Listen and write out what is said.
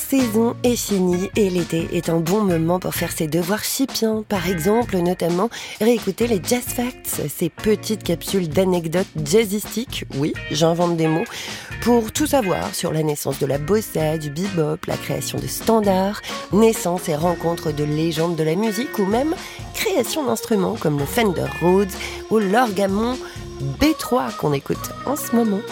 saison est finie et l'été est un bon moment pour faire ses devoirs chipiens. Par exemple, notamment, réécouter les Jazz Facts, ces petites capsules d'anecdotes jazzistiques, oui, j'invente des mots, pour tout savoir sur la naissance de la bossa, du bebop, la création de standards, naissance et rencontre de légendes de la musique ou même création d'instruments comme le Fender Rhodes ou l'orgamon B3 qu'on écoute en ce moment.